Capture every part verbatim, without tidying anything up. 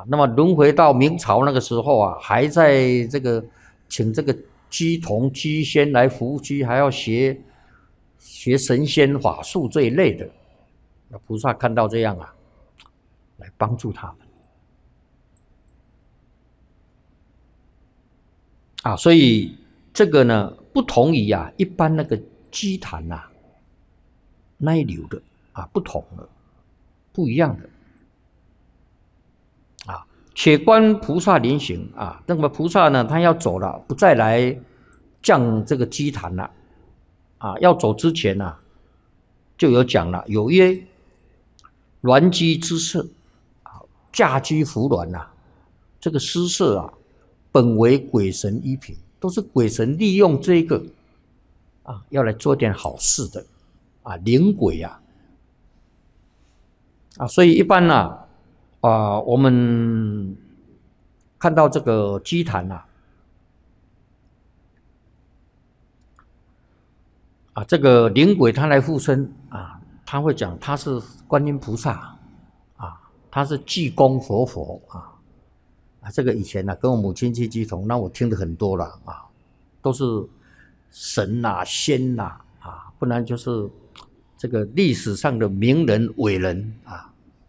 那么轮回到明朝那个时候啊，还在这个请这个鸡童鸡仙来伏击，还要学学神仙法术这一类的。那菩萨看到这样啊，来帮助他们啊，所以这个呢，不同于啊一般那个鸡坛啊那一流的啊，不同的，不一样的。啊，且观菩萨临行啊，那么菩萨呢，他要走了，不再来降这个鸡坛了啊，要走之前呢、啊，就有讲了，有曰：鸾鸡之色啊，驾鸡伏鸾呐，这个施舍啊，本为鬼神依凭，都是鬼神利用这个啊，要来做点好事的啊，灵鬼啊啊，所以一般呢、啊。啊，我们看到这个鸡坛呐，啊，这个灵鬼他来附身啊，他会讲他是观音菩萨啊，他是济公活佛啊，啊，这个以前呢、啊、跟我母亲去鸡童，那我听的很多了啊，都是神呐、啊、仙呐 啊, 啊，不然就是这个历史上的名人伟人啊。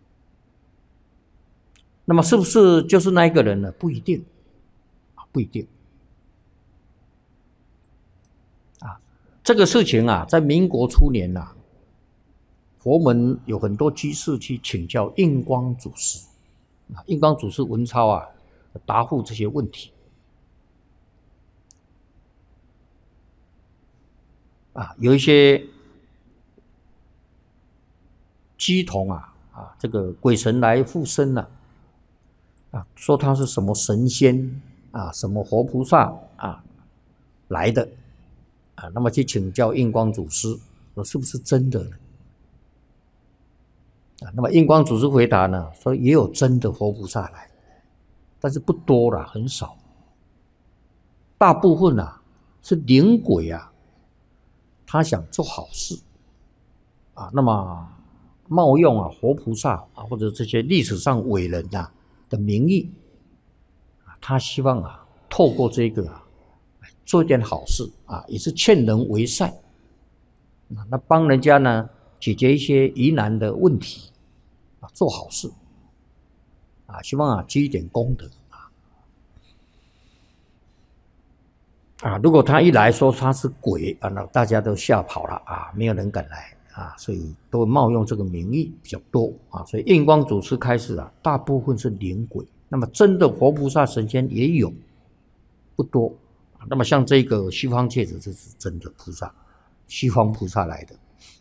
那么是不是就是那一个人呢？不一定，不一定。啊，这个事情啊，在民国初年呐、啊，佛门有很多居士去请教印光祖师，啊，印光祖师文超啊，答复这些问题。啊，有一些鸡童啊，啊，这个鬼神来附身了、啊。啊，说他是什么神仙啊，什么活菩萨啊来的啊，那么去请教印光祖师，说是不是真的呢？啊，那么印光祖师回答呢，说也有真的活菩萨来，但是不多了，很少，大部分啊是灵鬼啊，他想做好事啊，那么冒用啊活菩萨啊或者这些历史上伟人啊的名义，他希望啊，透过这个啊，做一点好事啊，也是劝人为善，那帮人家呢解决一些疑难的问题啊，做好事啊，希望啊积一点功德啊。啊，如果他一来说他是鬼啊，那大家都吓跑了啊，没有人敢来啊，所以都冒用这个名义比较多啊，所以印光祖师开始啊，大部分是灵鬼，那么真的活菩萨神仙也有，不多。那么像这个西方戒指，这是真的菩萨，西方菩萨来的。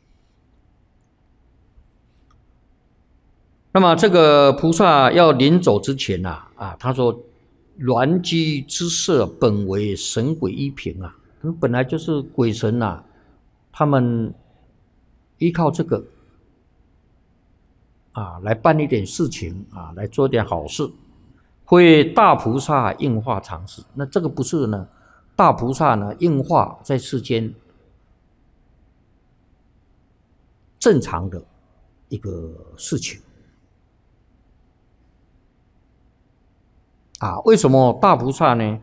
那么这个菩萨要临走之前啊，啊，他说：鸾鸡之色本为神鬼依凭啊，本来就是鬼神啊，他们依靠这个啊来办一点事情啊，来做点好事，会大菩萨应化常事。那这个不是呢？大菩萨呢应化在世间正常的一个事情啊？为什么大菩萨呢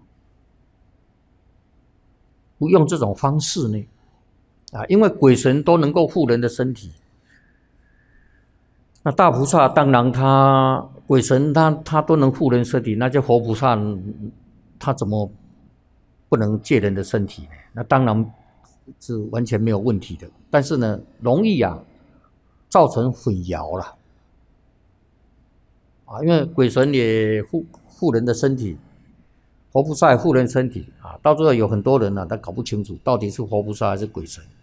不用这种方式呢？啊，因为鬼神都能够护人的身体，那大菩萨当然他鬼神他他都能护人身体，那这活菩萨他怎么不能借人的身体呢？那当然是完全没有问题的，但是呢，容易啊造成混淆了啊，因为鬼神也护护人的身体，活菩萨也护人身体啊，到最后有很多人呢、啊，他搞不清楚到底是活菩萨还是鬼神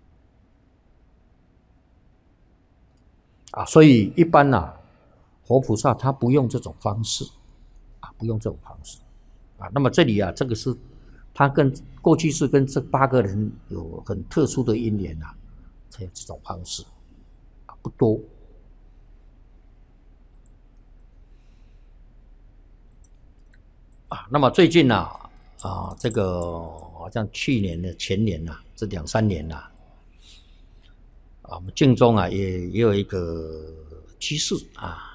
啊，所以一般啊，活菩萨他不用这种方式啊，不用这种方式啊。那么这里啊，这个是他跟过去是跟这八个人有很特殊的因缘啊，才有这种方式啊，不多。啊，那么最近呢、啊，啊，这个好像去年的前年呐、啊，这两三年呐、啊，啊，我们晋中啊也也有一个居士啊，